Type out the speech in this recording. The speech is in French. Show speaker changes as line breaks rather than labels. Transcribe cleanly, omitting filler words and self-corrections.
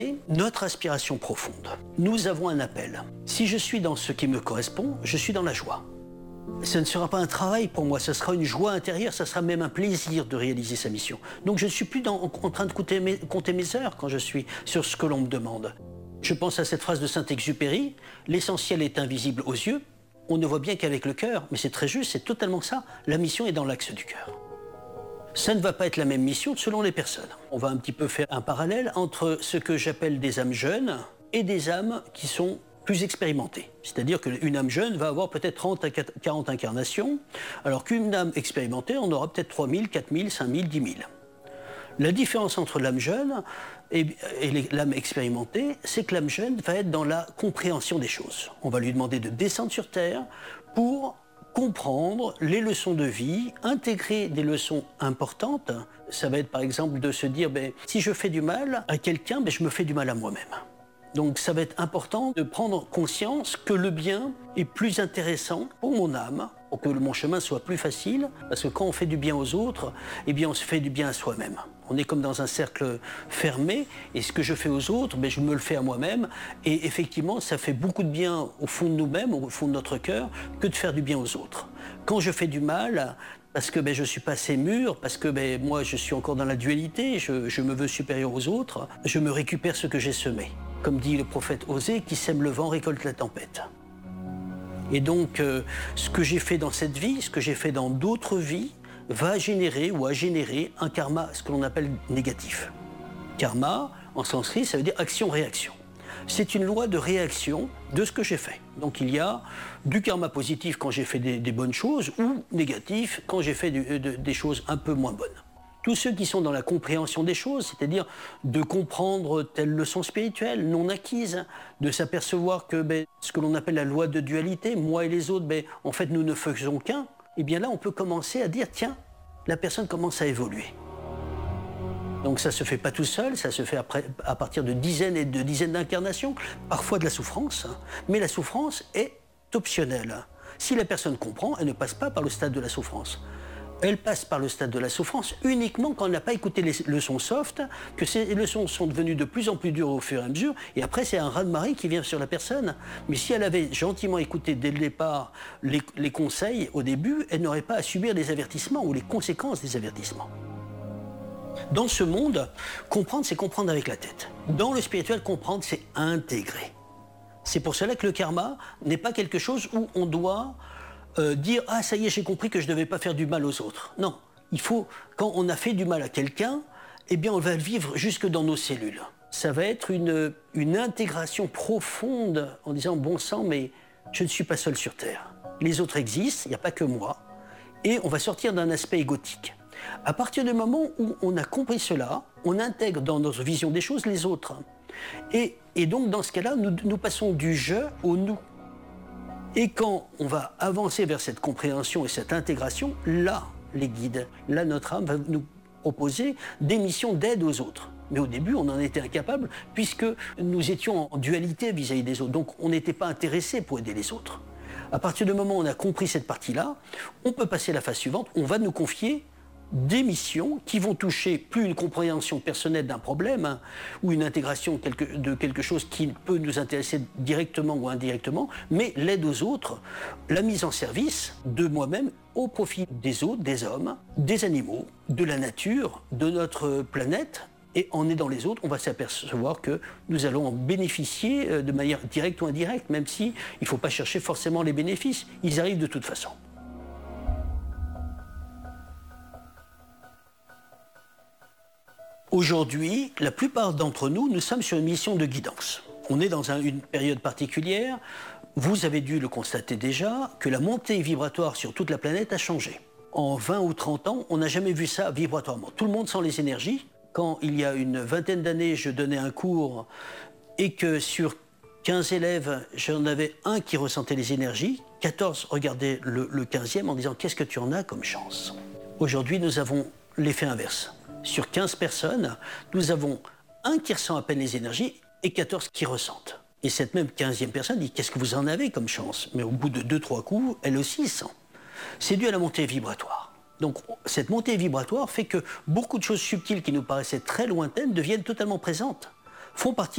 notre aspiration profonde. Nous avons un appel. Si je suis dans ce qui me correspond, je suis dans la joie. Ce ne sera pas un travail pour moi, ce sera une joie intérieure, ce sera même un plaisir de réaliser sa mission. Donc je ne suis plus en train de compter mes heures quand je suis sur ce que l'on me demande. Je pense à cette phrase de Saint-Exupéry, « L'essentiel est invisible aux yeux, on ne voit bien qu'avec le cœur », mais c'est très juste, c'est totalement ça, la mission est dans l'axe du cœur. Ça ne va pas être la même mission selon les personnes. On va un petit peu faire un parallèle entre ce que j'appelle des âmes jeunes et des âmes qui sont plus expérimentées. C'est-à-dire qu'une âme jeune va avoir peut-être 30 à 40 incarnations, alors qu'une âme expérimentée, on aura peut-être 3000, 4000, 5000, 10 000. La différence entre l'âme jeune et l'âme expérimentée, c'est que l'âme jeune va être dans la compréhension des choses. On va lui demander de descendre sur Terre pour comprendre les leçons de vie, intégrer des leçons importantes. Ça va être par exemple de se dire, si je fais du mal à quelqu'un, je me fais du mal à moi-même. Donc ça va être important de prendre conscience que le bien est plus intéressant pour mon âme, pour que mon chemin soit plus facile, parce que quand on fait du bien aux autres, on se fait du bien à soi-même. On est comme dans un cercle fermé, et ce que je fais aux autres, je me le fais à moi-même, et effectivement, ça fait beaucoup de bien au fond de nous-mêmes, au fond de notre cœur, que de faire du bien aux autres. Quand je fais du mal, parce que je ne suis pas assez mûr, parce que moi je suis encore dans la dualité, je me veux supérieur aux autres, je me récupère ce que j'ai semé. Comme dit le prophète Osée, qui sème le vent récolte la tempête. Et donc, ce que j'ai fait dans cette vie, ce que j'ai fait dans d'autres vies, va générer ou a généré un karma, ce que l'on appelle négatif. Karma, en sanskrit, ça veut dire action-réaction. C'est une loi de réaction de ce que j'ai fait. Donc il y a du karma positif quand j'ai fait des bonnes choses ou négatif quand j'ai fait des choses un peu moins bonnes. Tous ceux qui sont dans la compréhension des choses, c'est-à-dire de comprendre telle leçon spirituelle non acquise, de s'apercevoir que ce que l'on appelle la loi de dualité, moi et les autres, en fait nous ne faisons qu'un, et bien là on peut commencer à dire tiens, la personne commence à évoluer. Donc ça ne se fait pas tout seul, ça se fait à partir de dizaines et de dizaines d'incarnations, parfois de la souffrance, mais la souffrance est optionnelle. Si la personne comprend, elle ne passe pas par le stade de la souffrance. Elle passe par le stade de la souffrance uniquement quand elle n'a pas écouté les leçons soft, que ces leçons sont devenues de plus en plus dures au fur et à mesure, et après c'est un raz-de-marée qui vient sur la personne. Mais si elle avait gentiment écouté dès le départ les conseils au début, elle n'aurait pas à subir les avertissements ou les conséquences des avertissements. Dans ce monde, comprendre, c'est comprendre avec la tête. Dans le spirituel, comprendre, c'est intégrer. C'est pour cela que le karma n'est pas quelque chose où on doit dire « Ah, ça y est, j'ai compris que je ne devais pas faire du mal aux autres ». Non, il faut, quand on a fait du mal à quelqu'un, on va le vivre jusque dans nos cellules. Ça va être une intégration profonde en disant « Bon sang, mais je ne suis pas seul sur Terre. Les autres existent, il n'y a pas que moi. » Et on va sortir d'un aspect égotique. À partir du moment où on a compris cela, on intègre dans notre vision des choses les autres. Et donc, dans ce cas-là, nous passons du « je » au « nous ». Et quand on va avancer vers cette compréhension et cette intégration, là, les guides, là, notre âme va nous proposer des missions d'aide aux autres. Mais au début, on en était incapable puisque nous étions en dualité vis-à-vis des autres. Donc, on n'était pas intéressés pour aider les autres. À partir du moment où on a compris cette partie-là, on peut passer à la phase suivante. On va nous confier des missions qui vont toucher plus une compréhension personnelle d'un problème ou une intégration de quelque chose qui peut nous intéresser directement ou indirectement, mais l'aide aux autres, la mise en service de moi-même au profit des autres, des hommes, des animaux, de la nature, de notre planète. Et en aidant les autres, on va s'apercevoir que nous allons en bénéficier de manière directe ou indirecte, même si il ne faut pas chercher forcément les bénéfices. Ils arrivent de toute façon. Aujourd'hui, la plupart d'entre nous, nous sommes sur une mission de guidance. On est dans une période particulière. Vous avez dû le constater déjà, que la montée vibratoire sur toute la planète a changé. En 20 ou 30 ans, on n'a jamais vu ça vibratoirement. Tout le monde sent les énergies. Quand il y a une vingtaine d'années, je donnais un cours et que sur 15 élèves, j'en avais un qui ressentait les énergies, 14 regardaient le 15e en disant « Qu'est-ce que tu en as comme chance ?» Aujourd'hui, nous avons l'effet inverse. Sur 15 personnes, nous avons un qui ressent à peine les énergies et 14 qui ressentent. Et cette même 15e personne dit « Qu'est-ce que vous en avez comme chance ?» Mais au bout de 2-3 coups, elle aussi sent. C'est dû à la montée vibratoire. Donc cette montée vibratoire fait que beaucoup de choses subtiles qui nous paraissaient très lointaines deviennent totalement présentes. font partie